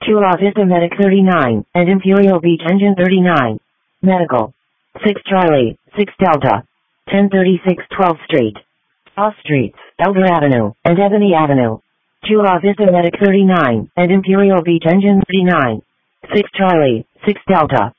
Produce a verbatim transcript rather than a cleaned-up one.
Chula Vista Medic thirty-nine, and Imperial Beach Engine thirty-nine. Medical. six Charlie, six Delta. ten thirty-six twelfth Street. Off Streets, Elder Avenue, and Ebony Avenue. Chula Vista Medic thirty-nine, and Imperial Beach Engine thirty-nine. six Charlie, six Delta.